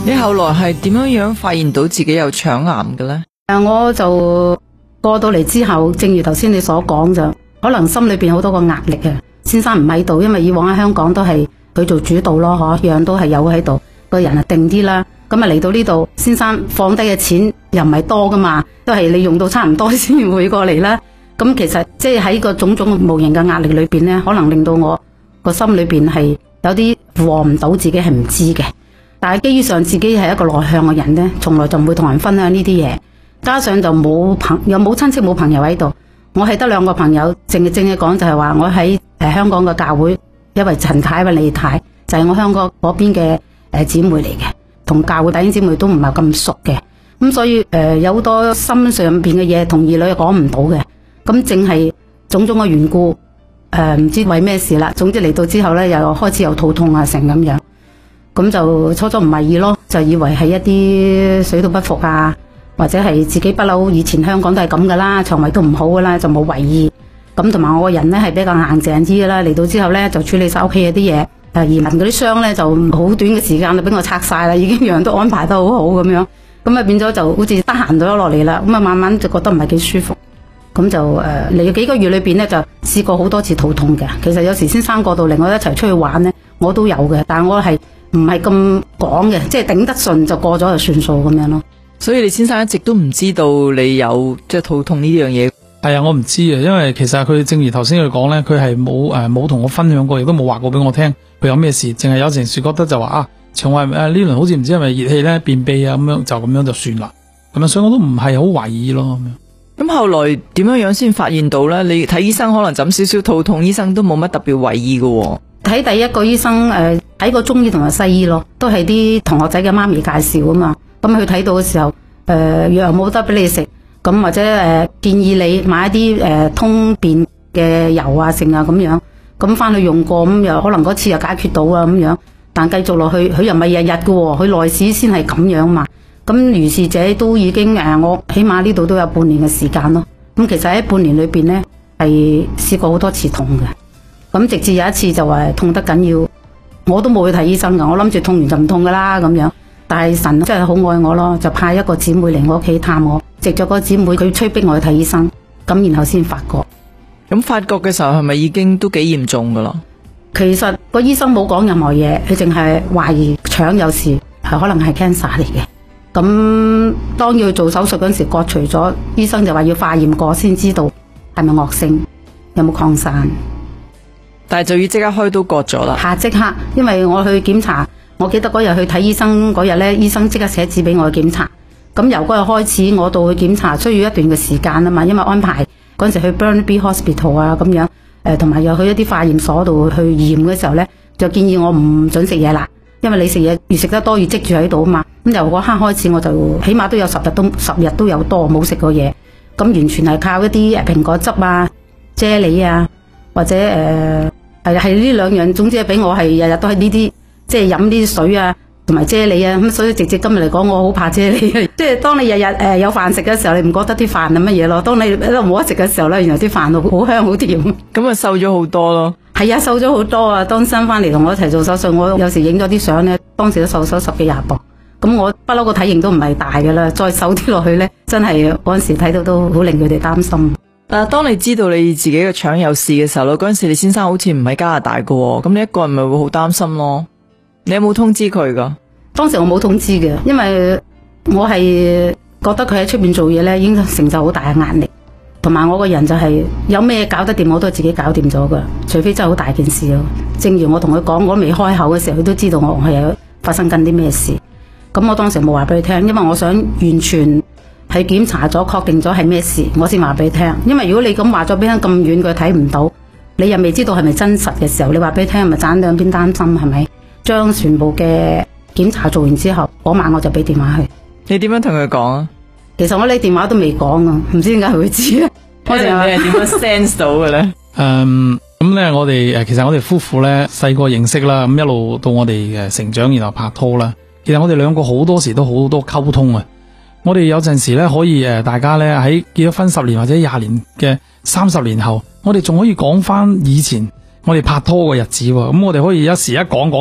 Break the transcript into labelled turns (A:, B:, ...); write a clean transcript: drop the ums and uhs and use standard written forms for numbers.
A: 你後來係點樣發現到自己有腸癌嘅呢？
B: 我就過到嚟之後，正如頭先你所講，就可能心裏邊好多個壓力啊。先生唔喺度，因為以往喺香港都係佢做主導咯，樣樣都係有喺度，個人啊定啲啦。咁啊嚟到呢度，先生放低嘅錢又唔係多噶嘛，都係你用到差唔多先會過嚟啦。咁其實即係喺個種種無形嘅壓力裏邊呢，可能令到我個心裏邊係有啲負荷唔到，自己係唔知嘅。但係基於上自己係一個內向嘅人呢，從來就唔會同人分享呢啲嘢。加上就冇又冇親戚冇朋友喺度，我係得兩個朋友，正嘅講就係話我喺香港嘅教會，因為陳太、李太就係我香港嗰邊嘅姊妹嚟嘅，同教會弟兄姊妹都唔係咁熟嘅，咁所以有好多心上邊嘅嘢同兒女講唔到嘅，咁正係種種嘅緣故，唔知為咩事啦。總之嚟到之後呢，又開始有肚痛啊，成咁樣。咁就初初唔係意咯，就以為係一啲水土不服啊，或者係自己不嬲以前香港都係咁噶啦，腸胃都唔好噶啦，就冇為意。咁同埋我個人呢係比較硬淨啲噶啦，嚟到之後呢，就處理晒屋企嘅啲嘢，移民嗰啲箱呢，就好短嘅時間就俾我拆晒啦，已經樣樣都安排得好好咁樣，咁啊變咗就好似得閒咗落嚟啦，咁啊慢慢就覺得唔係幾舒服，咁就嚟幾個月裏邊呢，就試過好多次肚痛嘅。其實有時先生過到嚟我一齊出去玩呢，我都有嘅，但係我係唔係咁講嘅，即係頂得順就過咗就算數咁樣咯。
A: 所以你先生一直都唔知道你有即係肚痛呢樣嘢。
C: 係啊，我唔知啊，因為其實佢正如頭先佢講咧，佢係冇同我分享過，亦都冇話過俾我聽佢有咩事，淨係有陣時覺得就話腸胃呢輪好似唔知係咪熱氣咧便秘啊，咁樣就咁樣就算啦。咁樣所以我都唔係好懷疑咯咁樣。
A: 咁後來點樣先發現到咧？你睇醫生可能枕少少肚痛，醫生都冇乜特別為意嘅。
B: 睇第一個醫生睇過中醫同埋西醫咯，都係啲同學仔嘅媽咪介紹啊嘛。咁佢睇到嘅時候，藥冇得俾你食。咁或者建議你買一啲通便嘅油啊剩啊咁樣，咁翻去用過，咁又可能嗰次又解決到啊咁樣，但繼續落去佢又唔係日日嘅喎，佢內史先係咁樣嘛。咁如是者都已經我起碼呢度都有半年嘅時間咯。咁其實喺半年裏邊呢，係試過好多次痛嘅，咁直至有一次就話痛得緊要，我都冇去睇醫生噶，我諗住痛完就唔痛噶啦咁樣。但係神真係好愛我咯，就派一個姊妹嚟我屋企探我。藉咗個姊妹，佢催逼我去睇醫生，咁然後先發覺。
A: 咁發覺嘅時候係咪已經都幾嚴重噶啦？
B: 其實個醫生冇講任何嘢，佢淨係懷疑腸有事，係可能係 cancer 嚟嘅。咁當要做手術嗰時，割除咗，醫生就話要化驗過先知道係咪惡性，有冇擴散。
A: 但係就要即刻開刀割咗啦。
B: 即刻，因為我去檢查，我記得嗰日去睇醫生嗰日呢，醫生即刻寫紙俾我去檢查。咁由嗰日開始，我到去檢查需要一段嘅時間啊嘛，因為安排嗰陣時去 Burnaby Hospital 啊咁樣，同埋又去一啲化驗所度去驗嘅時候呢，就建議我唔准食嘢啦，因為你食嘢越食得多越積住喺度啊嘛。咁由嗰刻開始，我就起碼都有10日都有多冇食過嘢，咁完全係靠一啲蘋果汁啊、啫喱啊，或者係呢兩樣，總之係俾我係日日都係呢啲，即係飲啲水啊。同埋啫喱啊，咁所以直接今日嚟講，我好怕啫喱。即係當你日日有飯食嘅時候，你唔覺得啲飯係乜嘢咯？當你喺度冇得食嘅時候咧，原來啲飯好香好甜。
A: 咁啊瘦咗好多咯。係
B: 啊，瘦咗好多啊！當新翻嚟同我一齊做手術，我有時影咗啲相咧，當時都瘦咗10幾20磅。咁我不嬲個體型都唔係大噶啦，再瘦啲落去咧，真係嗰陣時睇到都好令佢哋擔心。
A: 但係當你知道你自己嘅腸有事嘅時候咧，嗰陣時你先生好似唔喺加拿大噶，咁你一個人咪會好擔心咯。你有冇通知佢噶？
B: 當時我冇通知嘅，因為我係覺得佢喺出邊做嘢咧，已經承受好大嘅壓力，同埋我個人就係有咩搞得掂，我都係自己搞掂咗噶，除非真係好大件事咯。正如我同佢講，我未開口嘅時候，佢都知道我係有發生緊啲咩事。咁我當時冇話俾佢聽，因為我想完全係檢查咗，確定咗係咩事，我先話俾佢聽。因為如果你咁話咗俾佢咁遠，佢睇唔到，你又未知道係咪真實嘅時候，你話俾佢聽，咪盞兩邊擔心係咪？將全部嘅檢查做完之後，嗰晚我就俾電話佢。
A: 你點樣同佢講啊？
B: 其實我呢電話都未講啊，唔知點解佢會知啊。
A: 我哋係點樣 sense 到嘅咧？
C: 咁咧，我哋其實我哋夫婦咧細個認識啦，咁一路到我哋嘅成長，然後拍拖啦。其實我哋兩個好多時都好多溝通啊。我哋有陣時咧可以大家咧喺結咗婚10年或者20年嘅30年後，我哋仲可以講翻以前我哋拍拖嘅日子喎。咁我哋可以一時一講